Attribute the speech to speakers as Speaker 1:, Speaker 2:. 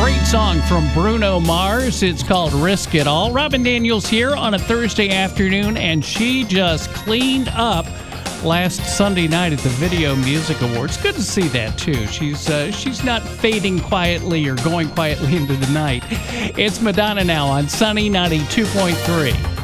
Speaker 1: Great song from Bruno Mars. It's called Risk It All. Robin Daniels here on a Thursday afternoon, and she just cleaned up last Sunday night at the Video Music Awards. Good to see that, too. She's not fading quietly or going quietly into the night. It's Madonna now on Sunny 92.3.